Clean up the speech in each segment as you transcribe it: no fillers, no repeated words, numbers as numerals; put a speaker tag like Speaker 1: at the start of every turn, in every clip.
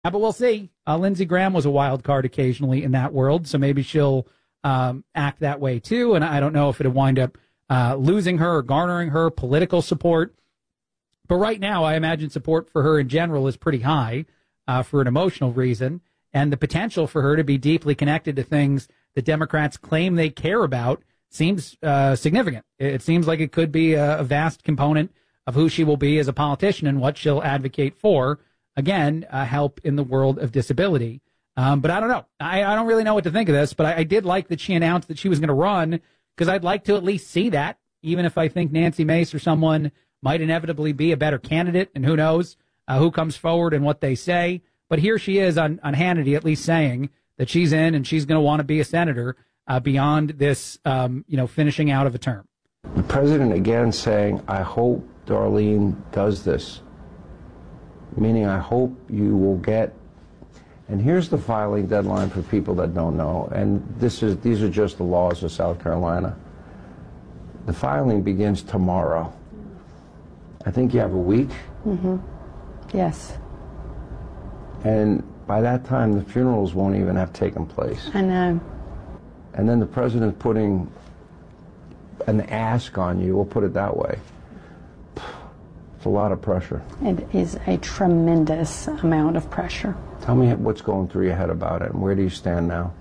Speaker 1: But we'll see. Lindsey Graham was a wild card occasionally in that world, so maybe she'll act that way too. And I don't know if it'll wind up losing her or garnering her political support. But right now, I imagine support for her in general is pretty high for an emotional reason. And the potential for her to be deeply connected to things that Democrats claim they care about seems significant. It seems like it could be a vast component of who she will be as a politician and what she'll advocate for. Again, help in the world of disability. But I don't know. I don't really know what to think of this, but I did like that she announced that she was going to run because I'd like to at least see that, even if I think Nancy Mace or someone might inevitably be a better candidate, and who knows who comes forward and what they say. But here she is on Hannity at least saying that she's in and she's going to want to be a senator beyond this, finishing out of a term.
Speaker 2: The president again saying, I hope Darlene does this. Meaning I hope you will get, and here's the filing deadline for people that don't know, and these are just the laws of South Carolina. The filing begins tomorrow. I think you have a week.
Speaker 3: Mm-hmm. Yes.
Speaker 2: And by that time, the funerals won't even have taken place.
Speaker 3: I know.
Speaker 2: And then the president's putting an ask on you, we'll put it that way. It's a lot of pressure.
Speaker 3: It is a tremendous amount of pressure.
Speaker 2: Tell me what's going through your head about it, and where do you stand now?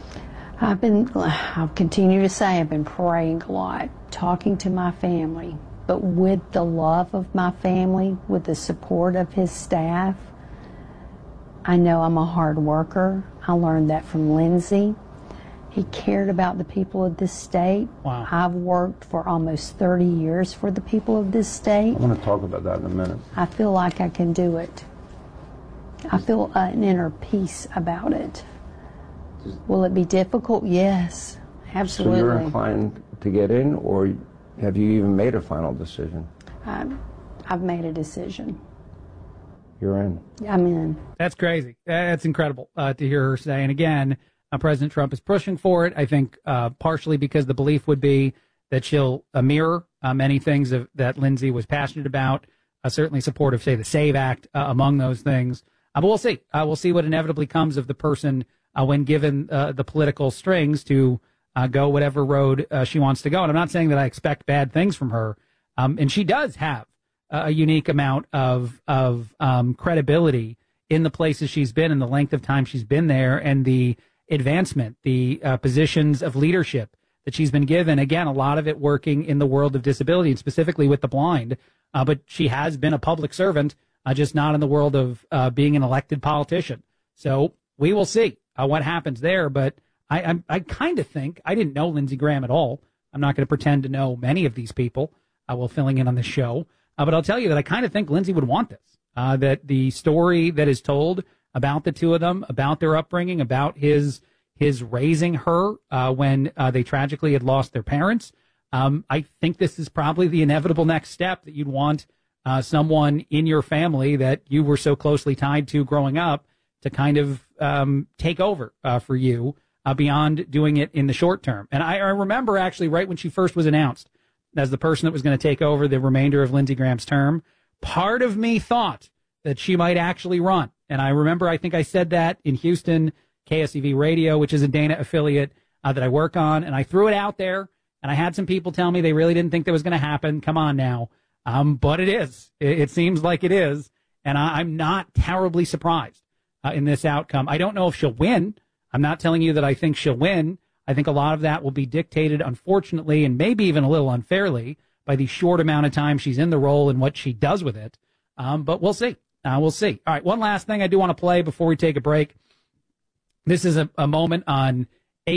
Speaker 3: I'll continue to say I've been praying a lot, talking to my family, but with the love of my family, with the support of his staff. I know I'm a hard worker. I learned that from Lindsey. He cared about the people of this state.
Speaker 1: Wow.
Speaker 3: I've worked for almost 30 years for the people of this state.
Speaker 2: I want to talk about that in a minute.
Speaker 3: I feel like I can do it. I feel an inner peace about it. Will it be difficult? Yes, absolutely.
Speaker 2: So you're inclined to get in, or have you even made a final decision?
Speaker 3: I've made a decision.
Speaker 2: You're in.
Speaker 3: I'm in.
Speaker 1: That's crazy. That's incredible to hear her say. And again, President Trump is pushing for it, I think, partially because the belief would be that she'll mirror many things that Lindsey was passionate about, certainly supportive, say, the SAVE Act among those things. But we'll see. We'll see what inevitably comes of the person when given the political strings to go whatever road she wants to go. And I'm not saying that I expect bad things from her. And she does have a unique amount of credibility in the places she's been and the length of time she's been there and the advancement, the positions of leadership that she's been given. Again, a lot of it working in the world of disability and specifically with the blind. But she has been a public servant, just not in the world of being an elected politician. So we will see what happens there. But I kind of think, I didn't know Lindsey Graham at all. I'm not going to pretend to know many of these people while filling in on this show. But I'll tell you that I kind of think Lindsey would want this, that the story that is told about the two of them, about their upbringing, about his raising her when they tragically had lost their parents. I think this is probably the inevitable next step, that you'd want someone in your family that you were so closely tied to growing up to kind of take over for you beyond doing it in the short term. And I remember actually right when she first was announced as the person that was going to take over the remainder of Lindsey Graham's term, part of me thought that she might actually run. And I remember, I think I said that in Houston, KSEV Radio, which is a Dana affiliate that I work on. And I threw it out there, and I had some people tell me they really didn't think that was going to happen. Come on now. But it is. It seems like it is. And I'm not terribly surprised in this outcome. I don't know if she'll win. I'm not telling you that I think she'll win. I think a lot of that will be dictated, unfortunately, and maybe even a little unfairly, by the short amount of time she's in the role and what she does with it. But we'll see. We'll see. All right, one last thing I do want to play before we take a break. This is a moment on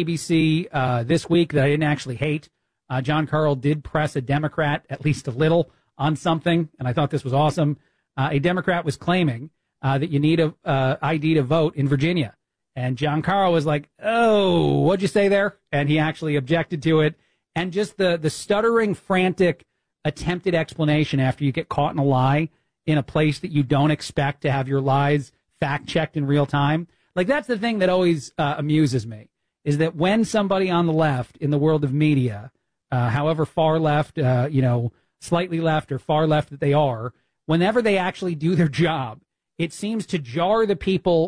Speaker 1: ABC this week that I didn't actually hate. John Carl did press a Democrat at least a little on something, and I thought this was awesome. A Democrat was claiming that you need a ID to vote in Virginia. And John Carl was like, oh, what'd you say there? And he actually objected to it. And just the stuttering, frantic, attempted explanation after you get caught in a lie in a place that you don't expect to have your lies fact-checked in real time. Like, that's the thing that always amuses me, is that when somebody on the left in the world of media, however far left, slightly left or far left that they are, whenever they actually do their job it seems to jar the people